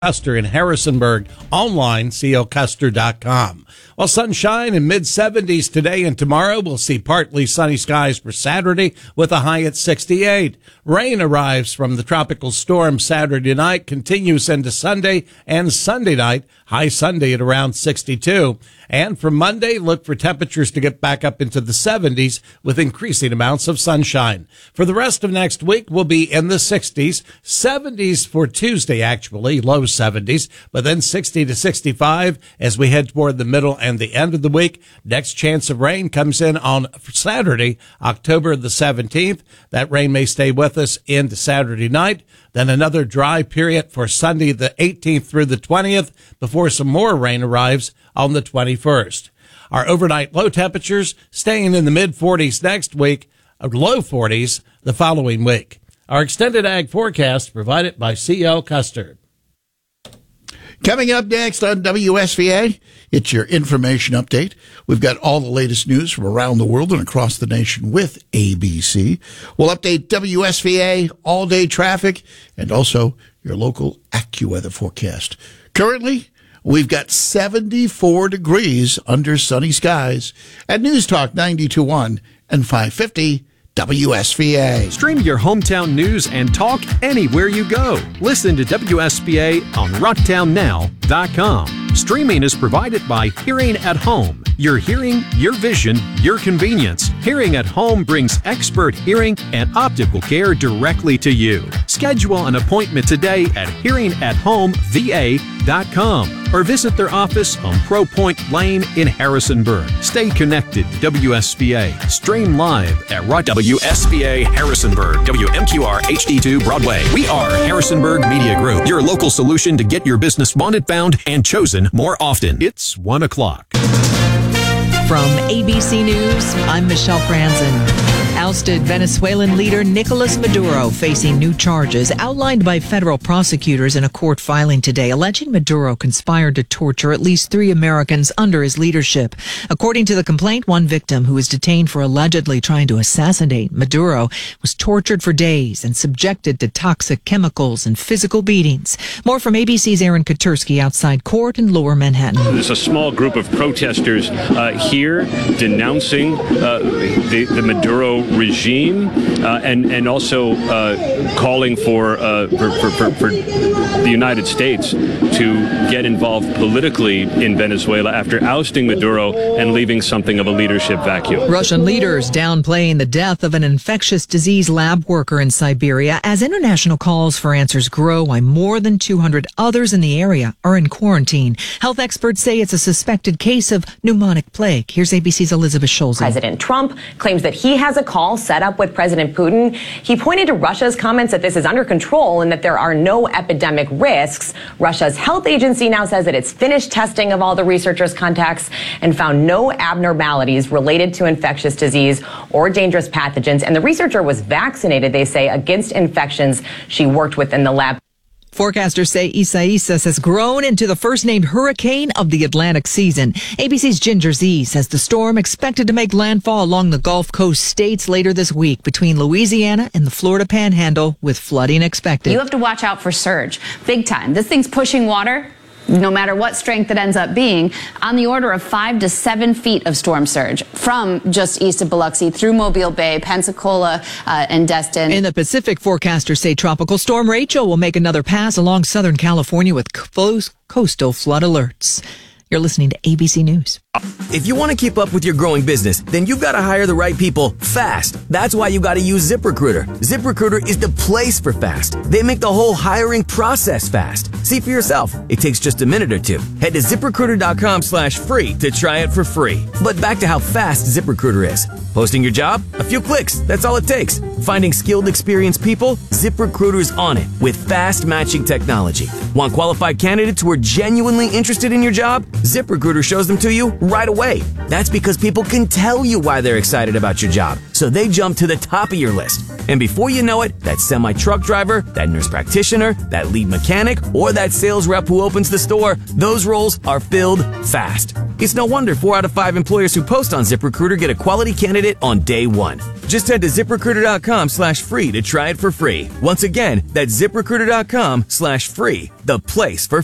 Custer in Harrisonburg. Online, clcuster.com. Well, sunshine in mid-70s today and tomorrow. We'll see partly sunny skies for Saturday with a high at 68. Rain arrives from the tropical storm Saturday night, continues into Sunday and Sunday night. High Sunday at around 62. And for Monday, look for temperatures to get back up into the 70s with increasing amounts of sunshine. For the rest of next week, we'll be in the 60s, 70s for Tuesday, actually, low 70s, but then 60 to 65 as we head toward the middle and the end of the week. Next chance of rain comes in on Saturday, October the 17th. That rain may stay with us into Saturday night. Then another dry period for Sunday the 18th through the 20th before some more rain arrives on the 21st. Our overnight low temperatures staying in the mid-40s next week, low 40s the following week. Our extended ag forecast provided by C.L. Custer. Coming up next on WSVA, it's your information update. We've got all the latest news from around the world and across the nation with ABC. We'll update WSVA all-day traffic and also your local AccuWeather forecast. Currently, we've got 74 degrees under sunny skies at News Talk 92.1 and 550 WSVA. Stream your hometown news and talk anywhere you go. Listen to WSVA on rocktownnow.com. Streaming is provided by Hearing at Home. Your hearing, your vision, your convenience. Hearing at Home brings expert hearing and optical care directly to you. Schedule an appointment today at hearingathomeva.com or visit their office on Pro Point Lane in Harrisonburg. Stay connected to WSVA. Stream live at WSVA Harrisonburg, WMQR HD2 Broadway. We are Harrisonburg Media Group, your local solution to get your business wanted, found, and chosen more often. It's 1 o'clock. From ABC News, I'm Michelle Franzen. Ousted Venezuelan leader Nicolas Maduro facing new charges outlined by federal prosecutors in a court filing today, alleging Maduro conspired to torture at least 3 Americans under his leadership. According to the complaint, one victim who was detained for allegedly trying to assassinate Maduro was tortured for days and subjected to toxic chemicals and physical beatings. More from ABC's Aaron Katursky outside court in Lower Manhattan. There's a small group of protesters here denouncing the Maduro regime and also calling for the United States to get involved politically in Venezuela after ousting Maduro and leaving something of a leadership vacuum. Russian leaders downplaying the death of an infectious disease lab worker in Siberia as international calls for answers grow while more than 200 others in the area are in quarantine. Health experts say it's a suspected case of pneumonic plague. Here's ABC's Elizabeth Scholz. President Trump claims that he has a call set up with President Putin. He pointed to Russia's comments that this is under control and that there are no epidemic risks. Russia's health agency now says that it's finished testing of all the researchers' contacts and found no abnormalities related to infectious disease or dangerous pathogens. And the researcher was vaccinated, they say, against infections she worked with in the lab. Forecasters say Isaias has grown into the first named hurricane of the Atlantic season. ABC's Ginger Z says the storm expected to make landfall along the Gulf Coast states later this week between Louisiana and the Florida Panhandle with flooding expected. You have to watch out for surge. Big time. This thing's pushing water, no matter what strength it ends up being, on the order of 5 to 7 feet of storm surge from just east of Biloxi through Mobile Bay, Pensacola, and Destin. In the Pacific, forecasters say Tropical Storm Rachel will make another pass along Southern California with close coastal flood alerts. You're listening to ABC News. If you want to keep up with your growing business, then you've got to hire the right people fast. That's why you got to use ZipRecruiter. ZipRecruiter is the place for fast. They make the whole hiring process fast. See for yourself. It takes just a minute or two. Head to ZipRecruiter.com/free to try it for free. But back to how fast ZipRecruiter is. Posting your job? A few clicks. That's all it takes. Finding skilled, experienced people? ZipRecruiter's on it with fast matching technology. Want qualified candidates who are genuinely interested in your job? ZipRecruiter shows them to you right away. That's because people can tell you why they're excited about your job, so they jump to the top of your list. And before you know it, that semi-truck driver, that nurse practitioner, that lead mechanic, or that sales rep who opens the store, those roles are filled fast. It's no wonder 4 out of 5 employers who post on ZipRecruiter get a quality candidate on day one. Just head to ZipRecruiter.com/free to try it for free. Once again, that's ZipRecruiter.com/free, the place for